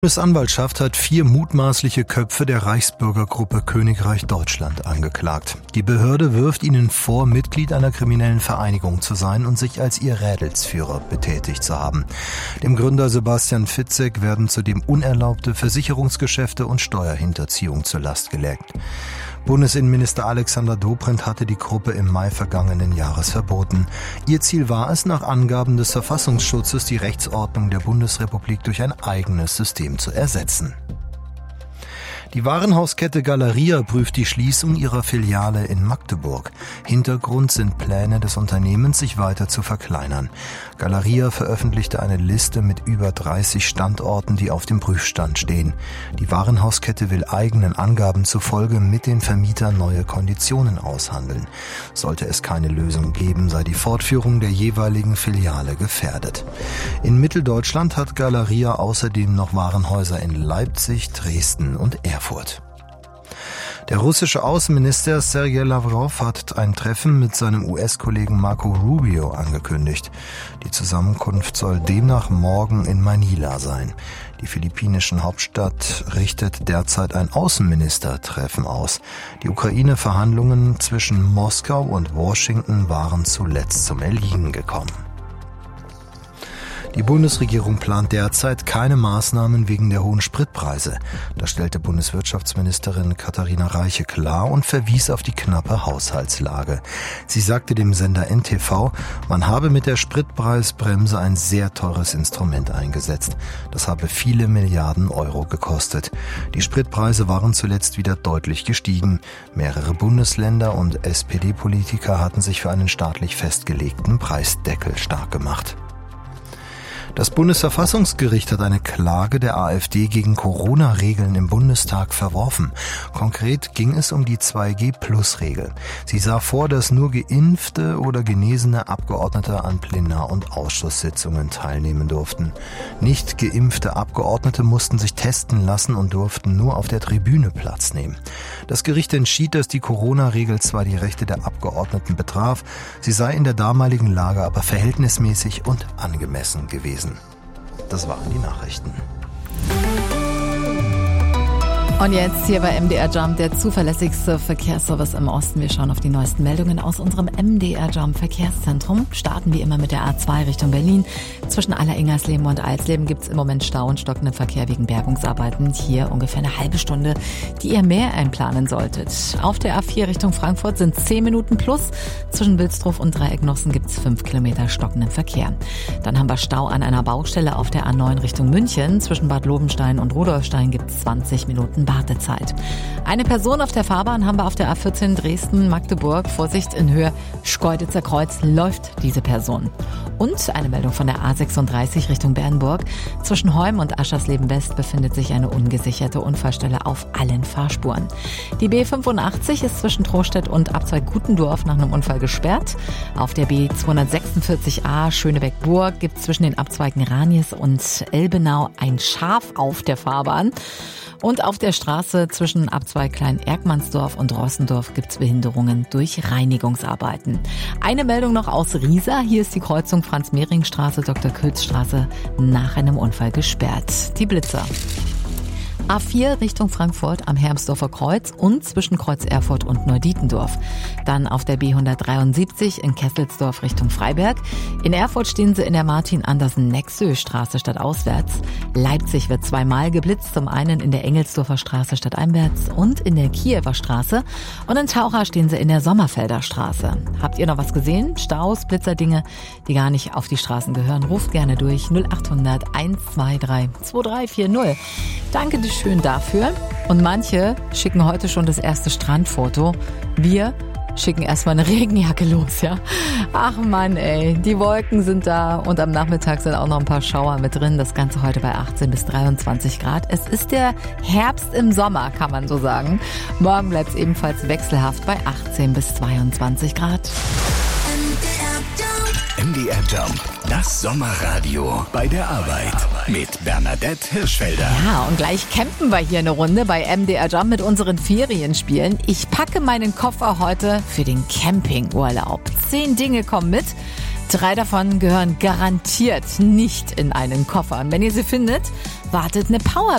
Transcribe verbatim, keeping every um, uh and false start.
Die Bundesanwaltschaft hat vier mutmaßliche Köpfe der Reichsbürgergruppe Königreich Deutschland angeklagt. Die Behörde wirft ihnen vor, Mitglied einer kriminellen Vereinigung zu sein und sich als ihr Rädelsführer betätigt zu haben. Dem Gründer Sebastian Fitzek werden zudem unerlaubte Versicherungsgeschäfte und Steuerhinterziehung zur Last gelegt. Bundesinnenminister Alexander Dobrindt hatte die Gruppe im Mai vergangenen Jahres verboten. Ihr Ziel war es, nach Angaben des Verfassungsschutzes die Rechtsordnung der Bundesrepublik durch ein eigenes System zu ersetzen. Die Warenhauskette Galeria prüft die Schließung ihrer Filiale in Magdeburg. Hintergrund sind Pläne des Unternehmens, sich weiter zu verkleinern. Galeria veröffentlichte eine Liste mit über dreißig Standorten, die auf dem Prüfstand stehen. Die Warenhauskette will eigenen Angaben zufolge mit den Vermietern neue Konditionen aushandeln. Sollte es keine Lösung geben, sei die Fortführung der jeweiligen Filiale gefährdet. In Mitteldeutschland hat Galeria außerdem noch Warenhäuser in Leipzig, Dresden und Erfurt. Der russische Außenminister Sergei Lavrov hat ein Treffen mit seinem U S-Kollegen Marco Rubio angekündigt. Die Zusammenkunft soll demnach morgen in Manila sein. Die philippinischen Hauptstadt richtet derzeit ein Außenministertreffen aus. Die Ukraine-Verhandlungen zwischen Moskau und Washington waren zuletzt zum Erliegen gekommen. Die Bundesregierung plant derzeit keine Maßnahmen wegen der hohen Spritpreise. Das stellte Bundeswirtschaftsministerin Katharina Reiche klar und verwies auf die knappe Haushaltslage. Sie sagte dem Sender N T V, man habe mit der Spritpreisbremse ein sehr teures Instrument eingesetzt. Das habe viele Milliarden Euro gekostet. Die Spritpreise waren zuletzt wieder deutlich gestiegen. Mehrere Bundesländer und S P D-Politiker hatten sich für einen staatlich festgelegten Preisdeckel stark gemacht. Das Bundesverfassungsgericht hat eine Klage der AfD gegen Corona-Regeln im Bundestag verworfen. Konkret ging es um die zwei G Plus Regel. Sie sah vor, dass nur geimpfte oder genesene Abgeordnete an Plenar- und Ausschusssitzungen teilnehmen durften. Nicht geimpfte Abgeordnete mussten sich testen lassen und durften nur auf der Tribüne Platz nehmen. Das Gericht entschied, dass die Corona-Regel zwar die Rechte der Abgeordneten betraf, sie sei in der damaligen Lage aber verhältnismäßig und angemessen gewesen. Das waren die Nachrichten. Und jetzt hier bei M D R Jump, der zuverlässigste Verkehrsservice im Osten. Wir schauen auf die neuesten Meldungen aus unserem M D R Jump Verkehrszentrum. Starten wie immer mit der A zwei Richtung Berlin. Zwischen Aller-Ingersleben und Eisleben gibt es im Moment Stau und stockenden Verkehr wegen Bergungsarbeiten. Hier ungefähr eine halbe Stunde, die ihr mehr einplanen solltet. Auf der A vier Richtung Frankfurt sind zehn Minuten plus. Zwischen Wilsdruf und Dreiecknossen gibt es fünf Kilometer stockenden Verkehr. Dann haben wir Stau an einer Baustelle auf der A neun Richtung München. Zwischen Bad Lobenstein und Rudolfstein gibt es zwanzig Minuten Wartezeit. Eine Person auf der Fahrbahn haben wir auf der A vierzehn Dresden-Magdeburg. Vorsicht, in Höhe Schkeuditzer Kreuz läuft diese Person. Und eine Meldung von der A sechsunddreißig Richtung Bernburg. Zwischen Heum und Aschersleben-West befindet sich eine ungesicherte Unfallstelle auf allen Fahrspuren. Die B fünfundachtzig ist zwischen Trostedt und Abzweig-Gutendorf nach einem Unfall gesperrt. Auf der B zweihundertsechsundvierzig A Schönebeck-Burg gibt es zwischen den Abzweigen Ranies und Elbenau ein Schaf auf der Fahrbahn. Und auf der Straße zwischen Abzweig Klein-Erkmannsdorf und Rossendorf gibt es Behinderungen durch Reinigungsarbeiten. Eine Meldung noch aus Riesa. Hier ist die Kreuzung Franz-Mehring-Straße, Doktor Külz-Straße nach einem Unfall gesperrt. Die Blitzer. A vier Richtung Frankfurt am Hermsdorfer Kreuz und zwischen Kreuz Erfurt und Neudietendorf. Dann auf der B hundertdreiundsiebzig in Kesselsdorf Richtung Freiberg. In Erfurt stehen sie in der Martin-Andersen-Nexö-Straße stadtauswärts. Leipzig wird zweimal geblitzt, zum einen in der Engelsdorfer Straße stadteinwärts und in der Kiewer Straße. Und in Taucher stehen sie in der Sommerfelder Straße. Habt ihr noch was gesehen? Staus, Blitzerdinge, die gar nicht auf die Straßen gehören? Ruft gerne durch null achthundert eins zwei drei zwei drei vier null. Danke dir schön dafür. Und manche schicken heute schon das erste Strandfoto. Wir schicken erstmal eine Regenjacke los, ja. Ach Mann, ey, die Wolken sind da und am Nachmittag sind auch noch ein paar Schauer mit drin. Das Ganze heute bei achtzehn bis dreiundzwanzig Grad. Es ist der Herbst im Sommer, kann man so sagen. Morgen bleibt es ebenfalls wechselhaft bei achtzehn bis zweiundzwanzig Grad. M D R Jump, das Sommerradio bei der Arbeit mit Bernadette Hirschfelder. Ja, und gleich campen wir hier eine Runde bei M D R Jump mit unseren Ferienspielen. Ich packe meinen Koffer heute für den Campingurlaub. Zehn Dinge kommen mit, Drei davon gehören garantiert nicht in einen Koffer. Und wenn ihr sie findet, wartet eine Power